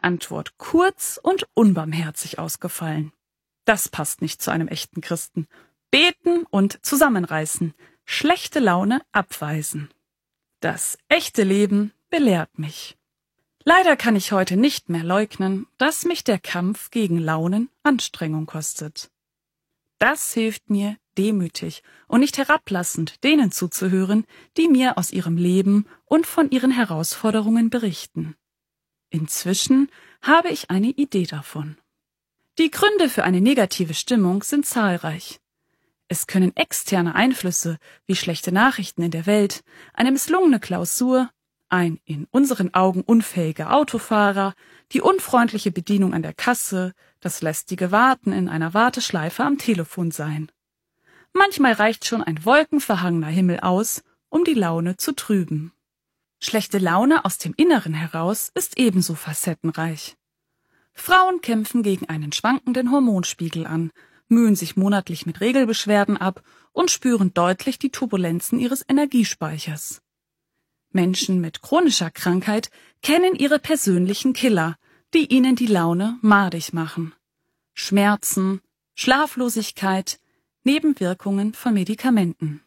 Antwort kurz und unbarmherzig ausgefallen. Das passt nicht zu einem echten Christen. Beten und zusammenreißen, schlechte Laune abweisen. Das echte Leben belehrt mich. Leider kann ich heute nicht mehr leugnen, dass mich der Kampf gegen Launen Anstrengung kostet. Das hilft mir, demütig und nicht herablassend denen zuzuhören, die mir aus ihrem Leben und von ihren Herausforderungen berichten. Inzwischen habe ich eine Idee davon. Die Gründe für eine negative Stimmung sind zahlreich. Es können externe Einflüsse wie schlechte Nachrichten in der Welt, eine misslungene Klausur, ein in unseren Augen unfähiger Autofahrer, die unfreundliche Bedienung an der Kasse, das lästige Warten in einer Warteschleife am Telefon sein. Manchmal reicht schon ein wolkenverhangener Himmel aus, um die Laune zu trüben. Schlechte Laune aus dem Inneren heraus ist ebenso facettenreich. Frauen kämpfen gegen einen schwankenden Hormonspiegel an, mühen sich monatlich mit Regelbeschwerden ab und spüren deutlich die Turbulenzen ihres Energiespeichers. Menschen mit chronischer Krankheit kennen ihre persönlichen Killer, die ihnen die Laune madig machen. Schmerzen, Schlaflosigkeit, Nebenwirkungen von Medikamenten.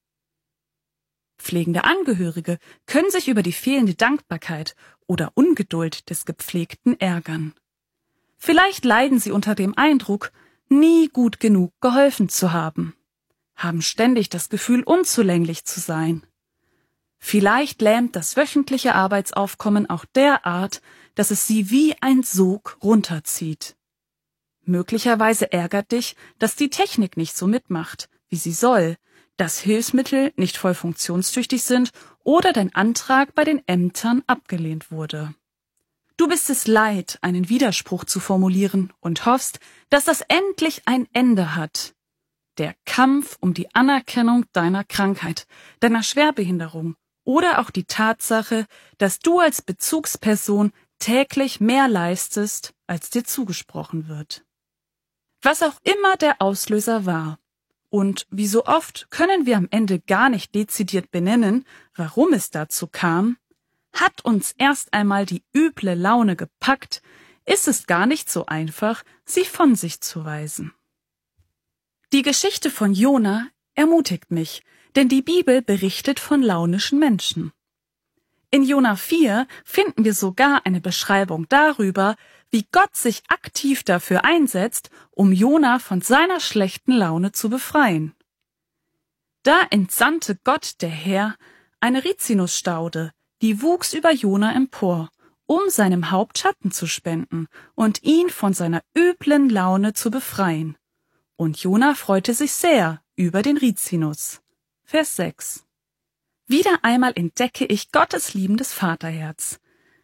Pflegende Angehörige können sich über die fehlende Dankbarkeit oder Ungeduld des Gepflegten ärgern. Vielleicht leiden sie unter dem Eindruck, nie gut genug geholfen zu haben ständig das Gefühl, unzulänglich zu sein. Vielleicht lähmt das wöchentliche Arbeitsaufkommen auch derart, dass es sie wie ein Sog runterzieht. Möglicherweise ärgert dich, dass die Technik nicht so mitmacht, wie sie soll, dass Hilfsmittel nicht voll funktionstüchtig sind oder dein Antrag bei den Ämtern abgelehnt wurde. Du bist es leid, einen Widerspruch zu formulieren und hoffst, dass das endlich ein Ende hat. Der Kampf um die Anerkennung deiner Krankheit, deiner Schwerbehinderung oder auch die Tatsache, dass du als Bezugsperson täglich mehr leistest, als dir zugesprochen wird. Was auch immer der Auslöser war, und wie so oft können wir am Ende gar nicht dezidiert benennen, warum es dazu kam, hat uns erst einmal die üble Laune gepackt, ist es gar nicht so einfach, sie von sich zu weisen. Die Geschichte von Jona ermutigt mich, denn die Bibel berichtet von launischen Menschen. In Jona 4 finden wir sogar eine Beschreibung darüber, wie Gott sich aktiv dafür einsetzt, um Jona von seiner schlechten Laune zu befreien. Da entsandte Gott, der Herr, eine Rizinusstaude, die wuchs über Jona empor, um seinem Haupt Schatten zu spenden und ihn von seiner üblen Laune zu befreien. Und Jona freute sich sehr über den Rizinus. Vers 6. Wieder einmal entdecke ich Gottes liebendes Vaterherz.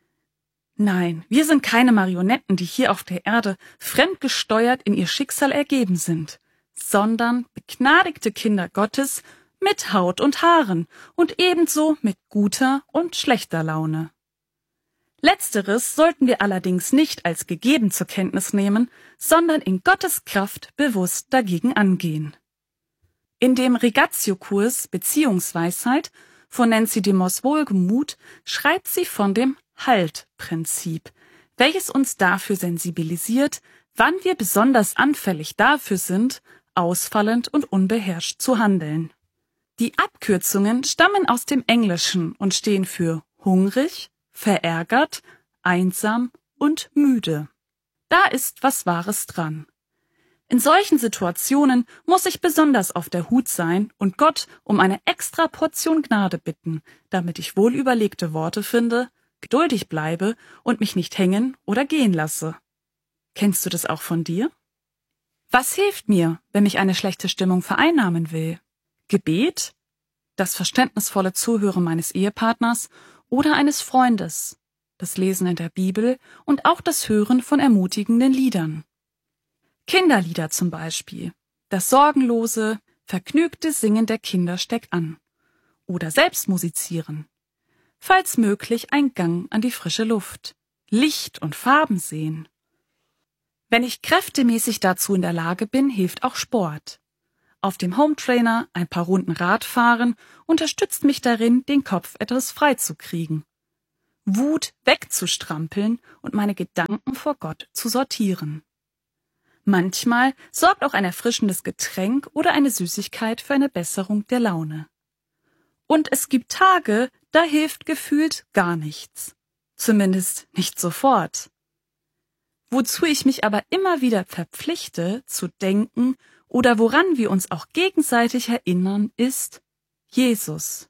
Nein, wir sind keine Marionetten, die hier auf der Erde fremdgesteuert in ihr Schicksal ergeben sind, sondern begnadigte Kinder Gottes mit Haut und Haaren und ebenso mit guter und schlechter Laune. Letzteres sollten wir allerdings nicht als gegeben zur Kenntnis nehmen, sondern in Gottes Kraft bewusst dagegen angehen. In dem Regatio-Kurs Beziehungsweisheit von Nancy DeMoss Wohlgemuth schreibt sie von dem Halt-Prinzip, welches uns dafür sensibilisiert, wann wir besonders anfällig dafür sind, ausfallend und unbeherrscht zu handeln. Die Abkürzungen stammen aus dem Englischen und stehen für hungrig, verärgert, einsam und müde. Da ist was Wahres dran. In solchen Situationen muss ich besonders auf der Hut sein und Gott um eine extra Portion Gnade bitten, damit ich wohlüberlegte Worte finde, geduldig bleibe und mich nicht hängen oder gehen lasse. Kennst du das auch von dir? Was hilft mir, wenn mich eine schlechte Stimmung vereinnahmen will? Gebet? Das verständnisvolle Zuhören meines Ehepartners oder eines Freundes? Das Lesen in der Bibel und auch das Hören von ermutigenden Liedern? Kinderlieder zum Beispiel. Das sorgenlose, vergnügte Singen der Kinder steckt an. Oder selbst musizieren. Falls möglich ein Gang an die frische Luft. Licht und Farben sehen. Wenn ich kräftemäßig dazu in der Lage bin, hilft auch Sport. Auf dem Hometrainer ein paar Runden Rad fahren unterstützt mich darin, den Kopf etwas frei zu kriegen. Wut wegzustrampeln und meine Gedanken vor Gott zu sortieren. Manchmal sorgt auch ein erfrischendes Getränk oder eine Süßigkeit für eine Besserung der Laune. Und es gibt Tage, da hilft gefühlt gar nichts. Zumindest nicht sofort. Wozu ich mich aber immer wieder verpflichte, zu denken oder woran wir uns auch gegenseitig erinnern, ist Jesus.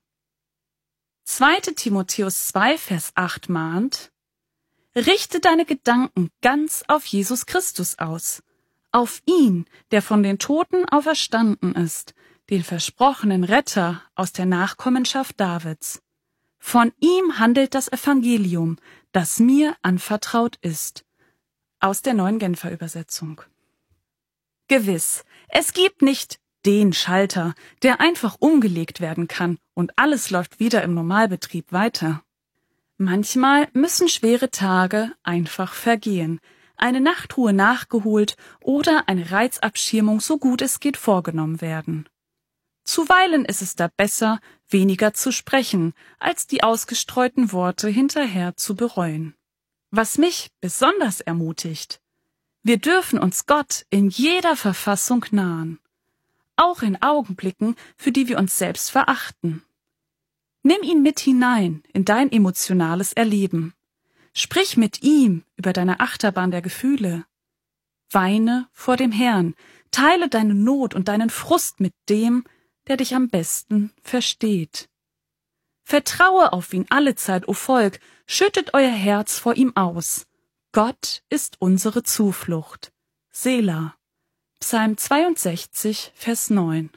2. Timotheus 2, Vers 8 mahnt: Richte deine Gedanken ganz auf Jesus Christus aus, auf ihn, der von den Toten auferstanden ist, den versprochenen Retter aus der Nachkommenschaft Davids. Von ihm handelt das Evangelium, das mir anvertraut ist. Aus der Neuen Genfer Übersetzung. Gewiss, es gibt nicht den Schalter, der einfach umgelegt werden kann und alles läuft wieder im Normalbetrieb weiter. Manchmal müssen schwere Tage einfach vergehen, eine Nachtruhe nachgeholt oder eine Reizabschirmung so gut es geht vorgenommen werden. Zuweilen ist es da besser, weniger zu sprechen, als die ausgestreuten Worte hinterher zu bereuen. Was mich besonders ermutigt: Wir dürfen uns Gott in jeder Verfassung nahen, auch in Augenblicken, für die wir uns selbst verachten. Nimm ihn mit hinein in dein emotionales Erleben. Sprich mit ihm über deine Achterbahn der Gefühle. Weine vor dem Herrn, teile deine Not und deinen Frust mit dem, der dich am besten versteht. Vertraue auf ihn allezeit, o Volk, schüttet euer Herz vor ihm aus. Gott ist unsere Zuflucht. Selah. Psalm 62, Vers 9.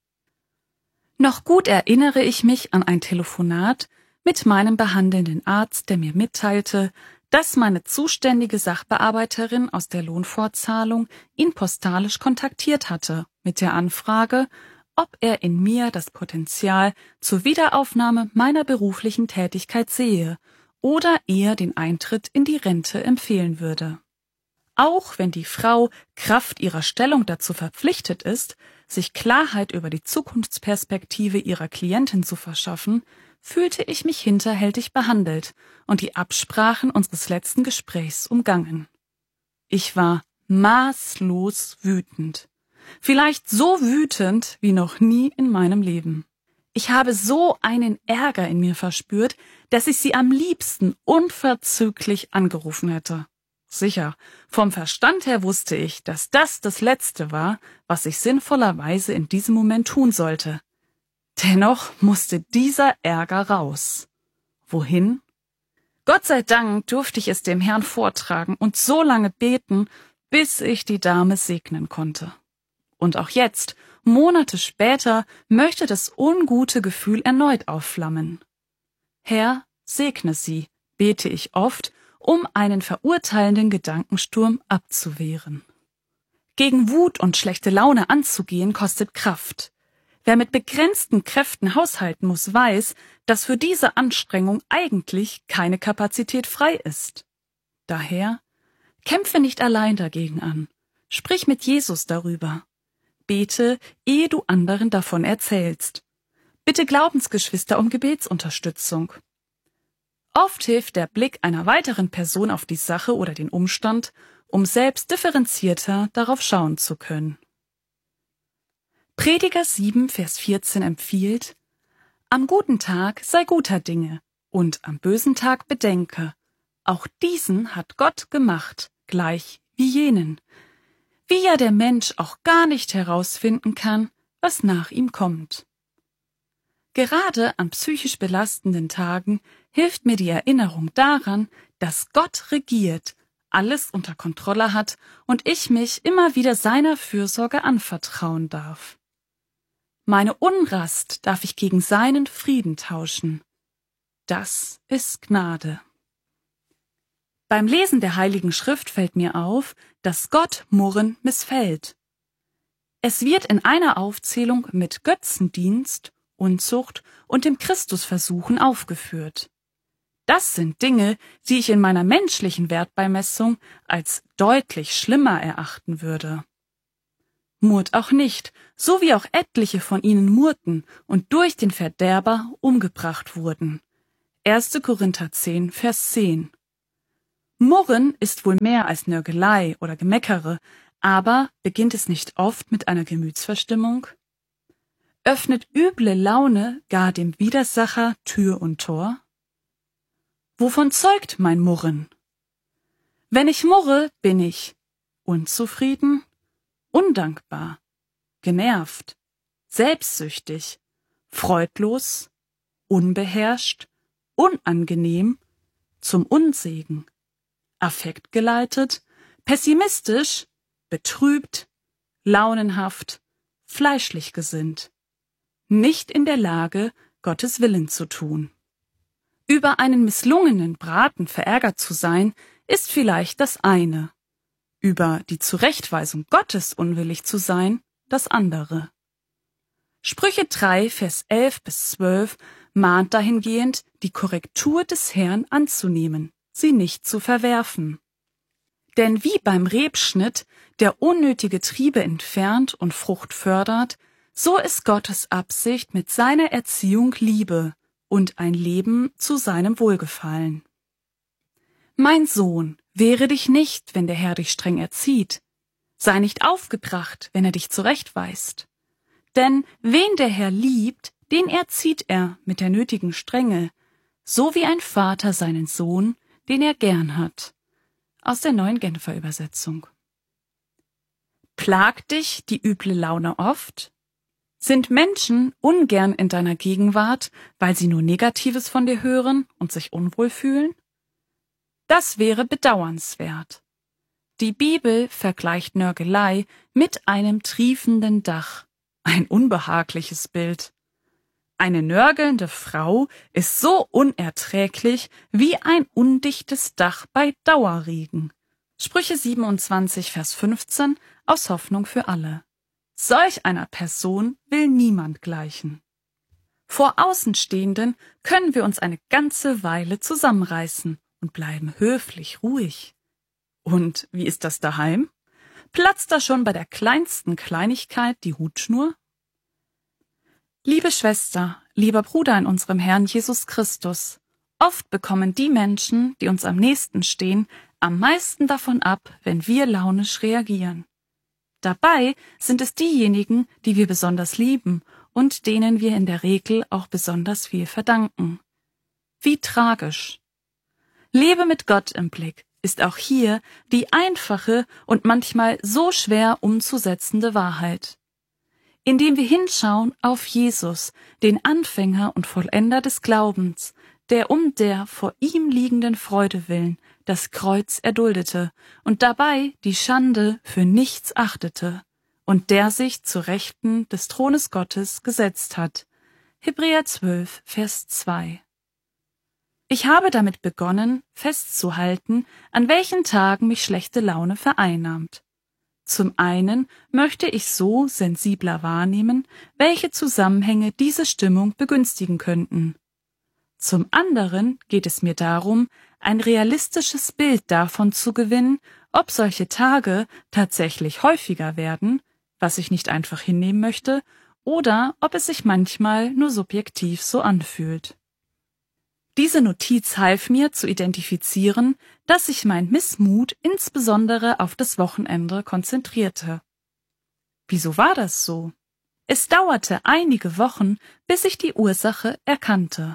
Noch gut erinnere ich mich an ein Telefonat mit meinem behandelnden Arzt, der mir mitteilte, dass meine zuständige Sachbearbeiterin aus der Lohnfortzahlung ihn postalisch kontaktiert hatte, mit der Anfrage, ob er in mir das Potenzial zur Wiederaufnahme meiner beruflichen Tätigkeit sehe oder eher den Eintritt in die Rente empfehlen würde. Auch wenn die Frau Kraft ihrer Stellung dazu verpflichtet ist, sich Klarheit über die Zukunftsperspektive ihrer Klientin zu verschaffen, fühlte ich mich hinterhältig behandelt und die Absprachen unseres letzten Gesprächs umgangen. Ich war maßlos wütend. Vielleicht so wütend wie noch nie in meinem Leben. Ich habe so einen Ärger in mir verspürt, dass ich sie am liebsten unverzüglich angerufen hätte. Sicher, vom Verstand her wusste ich, dass das Letzte war, was ich sinnvollerweise in diesem Moment tun sollte. Dennoch musste dieser Ärger raus. Wohin? Gott sei Dank durfte ich es dem Herrn vortragen und so lange beten, bis ich die Dame segnen konnte. Und auch jetzt, Monate später, möchte das ungute Gefühl erneut aufflammen. Herr, segne sie, bete ich oft, um einen verurteilenden Gedankensturm abzuwehren. Gegen Wut und schlechte Laune anzugehen, kostet Kraft. Wer mit begrenzten Kräften haushalten muss, weiß, dass für diese Anstrengung eigentlich keine Kapazität frei ist. Daher, kämpfe nicht allein dagegen an. Sprich mit Jesus darüber. Bete, ehe du anderen davon erzählst. Bitte Glaubensgeschwister um Gebetsunterstützung. Oft hilft der Blick einer weiteren Person auf die Sache oder den Umstand, um selbst differenzierter darauf schauen zu können. Prediger 7, Vers 14 empfiehlt: Am guten Tag sei guter Dinge und am bösen Tag bedenke. Auch diesen hat Gott gemacht, gleich wie jenen. Wie ja der Mensch auch gar nicht herausfinden kann, was nach ihm kommt. Gerade an psychisch belastenden Tagen hilft mir die Erinnerung daran, dass Gott regiert, alles unter Kontrolle hat und ich mich immer wieder seiner Fürsorge anvertrauen darf. Meine Unrast darf ich gegen seinen Frieden tauschen. Das ist Gnade. Beim Lesen der Heiligen Schrift fällt mir auf, dass Gott Murren missfällt. Es wird in einer Aufzählung mit Götzendienst, Unzucht und dem Christusversuchen aufgeführt. Das sind Dinge, die ich in meiner menschlichen Wertbeimessung als deutlich schlimmer erachten würde. Murrt auch nicht, so wie auch etliche von ihnen murrten und durch den Verderber umgebracht wurden. 1. Korinther 10, Vers 10. Murren ist wohl mehr als Nörgelei oder Gemeckere, aber beginnt es nicht oft mit einer Gemütsverstimmung? Öffnet üble Laune gar dem Widersacher Tür und Tor? Wovon zeugt mein Murren? Wenn ich murre, bin ich unzufrieden, undankbar, genervt, selbstsüchtig, freudlos, unbeherrscht, unangenehm, zum Unsegen, affektgeleitet, pessimistisch, betrübt, launenhaft, fleischlich gesinnt, nicht in der Lage, Gottes Willen zu tun. Über einen misslungenen Braten verärgert zu sein, ist vielleicht das eine. Über die Zurechtweisung Gottes unwillig zu sein, das andere. Sprüche 3, Vers 11 bis 12 mahnt dahingehend, die Korrektur des Herrn anzunehmen, sie nicht zu verwerfen. Denn wie beim Rebschnitt, der unnötige Triebe entfernt und Frucht fördert, so ist Gottes Absicht mit seiner Erziehung Liebe und ein Leben zu seinem Wohlgefallen. Mein Sohn, wehre dich nicht, wenn der Herr dich streng erzieht. Sei nicht aufgebracht, wenn er dich zurechtweist. Denn wen der Herr liebt, den erzieht er mit der nötigen Strenge, so wie ein Vater seinen Sohn, den er gern hat. Aus der Neuen Genfer Übersetzung. Plagt dich die üble Laune oft? Sind Menschen ungern in deiner Gegenwart, weil sie nur Negatives von dir hören und sich unwohl fühlen? Das wäre bedauernswert. Die Bibel vergleicht Nörgelei mit einem triefenden Dach, ein unbehagliches Bild. Eine nörgelnde Frau ist so unerträglich wie ein undichtes Dach bei Dauerregen. Sprüche 27, Vers 15 aus Hoffnung für alle. Solch einer Person will niemand gleichen. Vor Außenstehenden können wir uns eine ganze Weile zusammenreißen und bleiben höflich ruhig. Und wie ist das daheim? Platzt da schon bei der kleinsten Kleinigkeit die Hutschnur? Liebe Schwester, lieber Bruder in unserem Herrn Jesus Christus, oft bekommen die Menschen, die uns am nächsten stehen, am meisten davon ab, wenn wir launisch reagieren. Dabei sind es diejenigen, die wir besonders lieben und denen wir in der Regel auch besonders viel verdanken. Wie tragisch. Lebe mit Gott im Blick ist auch hier die einfache und manchmal so schwer umzusetzende Wahrheit. Indem wir hinschauen auf Jesus, den Anfänger und Vollender des Glaubens, der um der vor ihm liegenden Freude willen das Kreuz erduldete und dabei die Schande für nichts achtete und der sich zu Rechten des Thrones Gottes gesetzt hat. Hebräer 12, Vers 2. Ich habe damit begonnen, festzuhalten, an welchen Tagen mich schlechte Laune vereinnahmt. Zum einen möchte ich so sensibler wahrnehmen, welche Zusammenhänge diese Stimmung begünstigen könnten. Zum anderen geht es mir darum, ein realistisches Bild davon zu gewinnen, ob solche Tage tatsächlich häufiger werden, was ich nicht einfach hinnehmen möchte, oder ob es sich manchmal nur subjektiv so anfühlt. Diese Notiz half mir zu identifizieren, dass sich mein Missmut insbesondere auf das Wochenende konzentrierte. Wieso war das so? Es dauerte einige Wochen, bis ich die Ursache erkannte.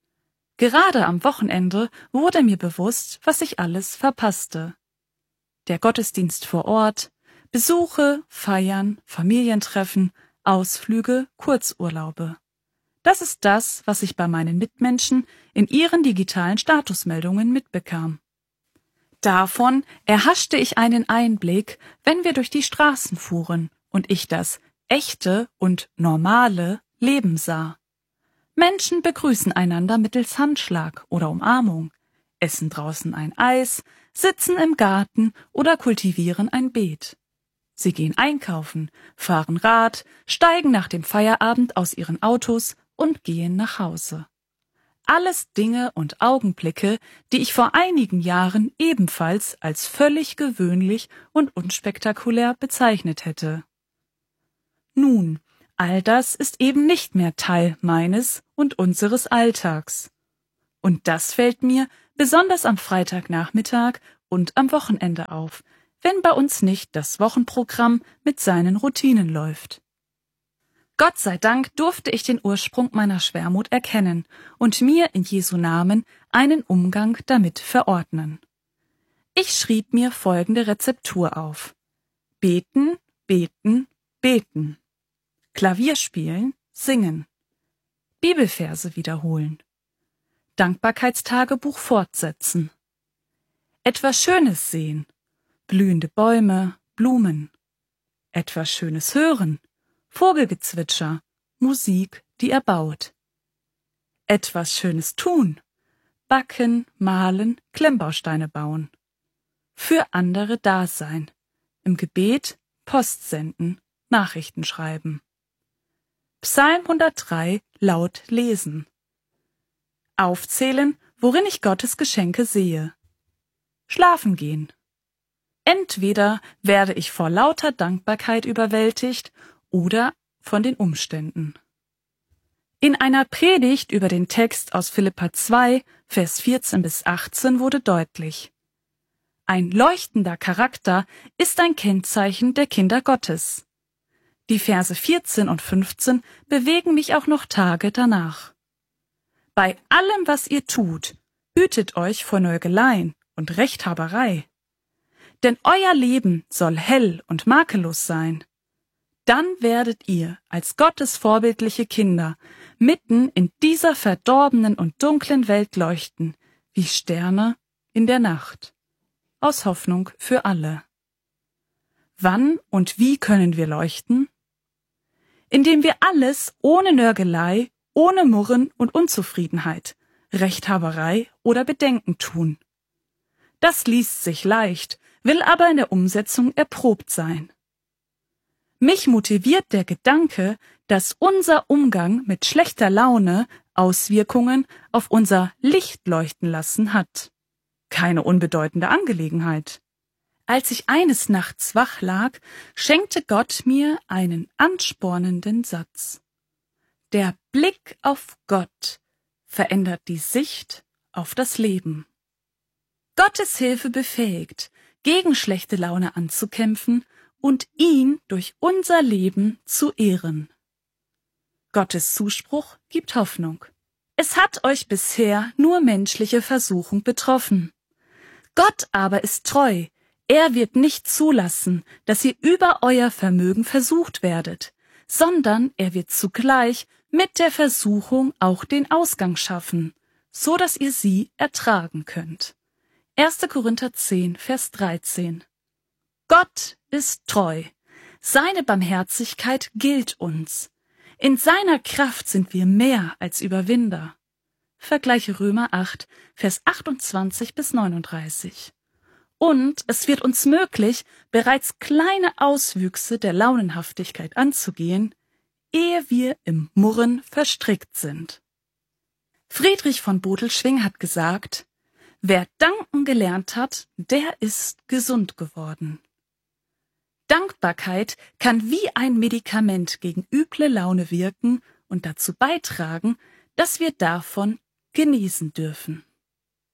Gerade am Wochenende wurde mir bewusst, was ich alles verpasste. Der Gottesdienst vor Ort, Besuche, Feiern, Familientreffen, Ausflüge, Kurzurlaube. Das ist das, was ich bei meinen Mitmenschen in ihren digitalen Statusmeldungen mitbekam. Davon erhaschte ich einen Einblick, wenn wir durch die Straßen fuhren und ich das echte und normale Leben sah. Menschen begrüßen einander mittels Handschlag oder Umarmung, essen draußen ein Eis, sitzen im Garten oder kultivieren ein Beet. Sie gehen einkaufen, fahren Rad, steigen nach dem Feierabend aus ihren Autos und gehen nach Hause. Alles Dinge und Augenblicke, die ich vor einigen Jahren ebenfalls als völlig gewöhnlich und unspektakulär bezeichnet hätte. Nun, all das ist eben nicht mehr Teil meines und unseres Alltags. Und das fällt mir besonders am Freitagnachmittag und am Wochenende auf, wenn bei uns nicht das Wochenprogramm mit seinen Routinen läuft. Gott sei Dank durfte ich den Ursprung meiner Schwermut erkennen und mir in Jesu Namen einen Umgang damit verordnen. Ich schrieb mir folgende Rezeptur auf: Beten, beten, beten. Klavier spielen, singen. Bibelverse wiederholen. Dankbarkeitstagebuch fortsetzen. Etwas Schönes sehen. Blühende Bäume, Blumen. Etwas Schönes hören. Vogelgezwitscher, Musik, die erbaut. Etwas Schönes tun. Backen, malen, Klemmbausteine bauen. Für andere da sein. Im Gebet Post senden, Nachrichten schreiben. Psalm 103 laut lesen. Aufzählen, worin ich Gottes Geschenke sehe. Schlafen gehen. Entweder werde ich vor lauter Dankbarkeit überwältigt oder von den Umständen. In einer Predigt über den Text aus Philipper 2, Vers 14 bis 18 wurde deutlich: Ein leuchtender Charakter ist ein Kennzeichen der Kinder Gottes. Die Verse 14 und 15 bewegen mich auch noch Tage danach. Bei allem, was ihr tut, hütet euch vor Nörgeleien und Rechthaberei. Denn euer Leben soll hell und makellos sein. Dann werdet ihr als Gottes vorbildliche Kinder mitten in dieser verdorbenen und dunklen Welt leuchten, wie Sterne in der Nacht. Aus Hoffnung für alle. Wann und wie können wir leuchten? Indem wir alles ohne Nörgelei, ohne Murren und Unzufriedenheit, Rechthaberei oder Bedenken tun. Das liest sich leicht, will aber in der Umsetzung erprobt sein. Mich motiviert der Gedanke, dass unser Umgang mit schlechter Laune Auswirkungen auf unser Lichtleuchtenlassen hat. Keine unbedeutende Angelegenheit. Als ich eines Nachts wach lag, schenkte Gott mir einen anspornenden Satz. Der Blick auf Gott verändert die Sicht auf das Leben. Gottes Hilfe befähigt, gegen schlechte Laune anzukämpfen und ihn durch unser Leben zu ehren. Gottes Zuspruch gibt Hoffnung. Es hat euch bisher nur menschliche Versuchung betroffen. Gott aber ist treu. Er wird nicht zulassen, dass ihr über euer Vermögen versucht werdet, sondern er wird zugleich mit der Versuchung auch den Ausgang schaffen, so dass ihr sie ertragen könnt. 1. Korinther 10, Vers 13. Gott ist treu. Seine Barmherzigkeit gilt uns. In seiner Kraft sind wir mehr als Überwinder. Vergleiche Römer 8, Vers 28 bis 39. Und es wird uns möglich, bereits kleine Auswüchse der Launenhaftigkeit anzugehen, ehe wir im Murren verstrickt sind. Friedrich von Bodelschwingh hat gesagt: Wer danken gelernt hat, der ist gesund geworden. Dankbarkeit kann wie ein Medikament gegen üble Laune wirken und dazu beitragen, dass wir davon genießen dürfen.